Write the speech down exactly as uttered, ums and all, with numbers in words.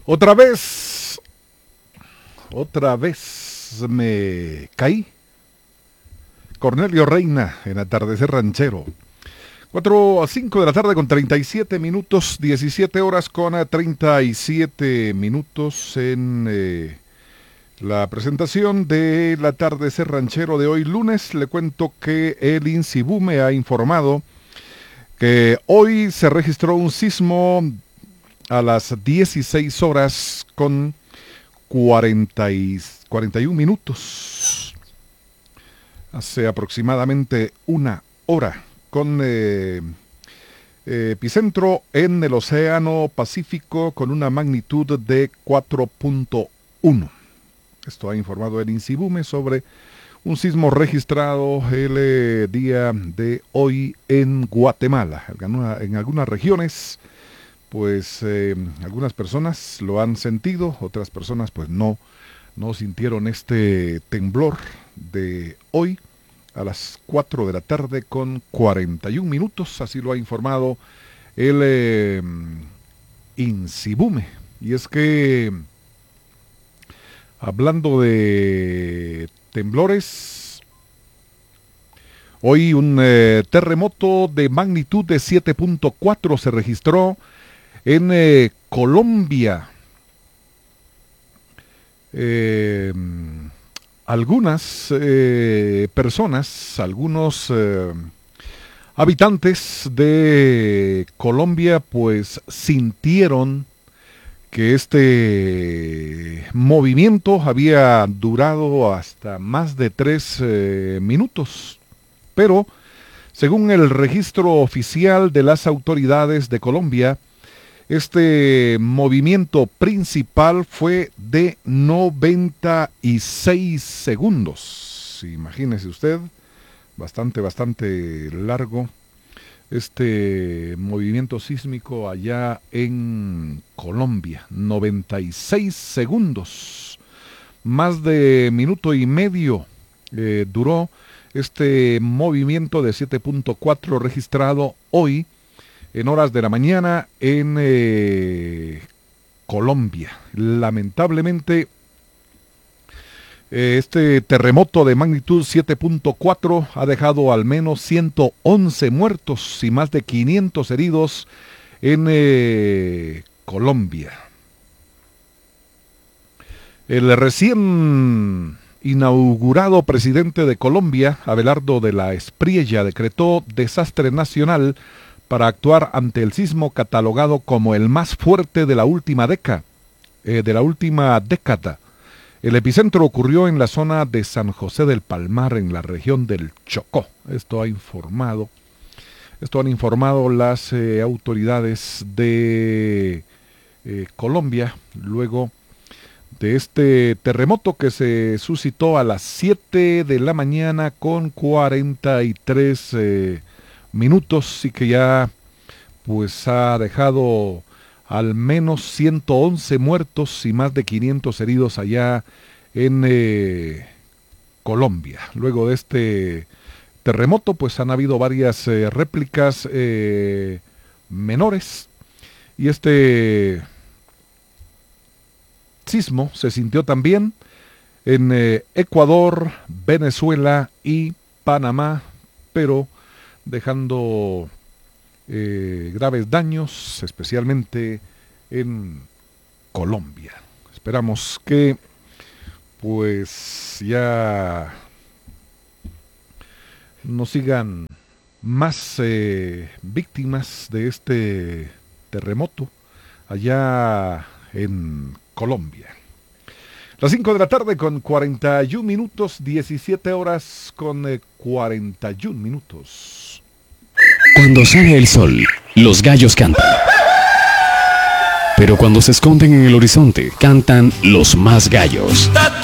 Otra vez, otra vez me caí. Cornelio Reina en Atardecer Ranchero. cuatro a cinco de la tarde con treinta y siete minutos, diecisiete horas con treinta y siete minutos en eh, la presentación del Atardecer Ranchero de hoy lunes. Le cuento que el INSIBUME ha informado que hoy se registró un sismo a las dieciséis horas con cuarenta y un minutos. Hace aproximadamente una hora, con eh, eh, epicentro en el Océano Pacífico con una magnitud de cuatro punto uno. Esto ha informado el INSIBUME sobre un sismo registrado el eh, día de hoy en Guatemala. En, una, en algunas regiones, pues eh, algunas personas lo han sentido, otras personas pues no, no sintieron este temblor de hoy a las cuatro de la tarde con cuarenta y un minutos, así lo ha informado el eh, INSIBUME. Y es que, hablando de temblores, hoy un eh, terremoto de magnitud de siete punto cuatro se registró en eh, Colombia. Eh, algunas eh, personas, algunos eh, habitantes de Colombia, pues sintieron que este movimiento había durado hasta más de tres eh, minutos. Pero, según el registro oficial de las autoridades de Colombia, este movimiento principal fue de noventa y seis segundos. Imagínese usted, bastante, bastante largo este movimiento sísmico allá en Colombia. noventa y seis segundos. Más de minuto y medio eh, duró este movimiento de siete punto cuatro registrado hoy en horas de la mañana en eh, Colombia. Lamentablemente, eh, este terremoto de magnitud siete punto cuatro ha dejado al menos ciento once muertos y más de quinientos heridos en eh, Colombia. El recién inaugurado presidente de Colombia, Abelardo de la Espriella, decretó desastre nacional para actuar ante el sismo catalogado como el más fuerte de la última década. Eh, de la última década. El epicentro ocurrió en la zona de San José del Palmar, en la región del Chocó. Esto ha informado, esto han informado las eh, autoridades de eh, Colombia, luego de este terremoto que se suscitó a las siete de la mañana con cuarenta y tres eh, minutos y que ya pues ha dejado al menos ciento once muertos y más de quinientos heridos allá en eh, Colombia. Luego de este terremoto pues han habido varias eh, réplicas eh, menores y este sismo se sintió también en eh, Ecuador, Venezuela y Panamá, pero dejando eh, graves daños, especialmente en Colombia. Esperamos que pues ya no sigan más eh, víctimas de este terremoto allá en Colombia. Las cinco de la tarde con cuarenta y un minutos, diecisiete horas con eh, cuarenta y un minutos. Cuando sale el sol, los gallos cantan. Pero cuando se esconden en el horizonte, cantan los más gallos.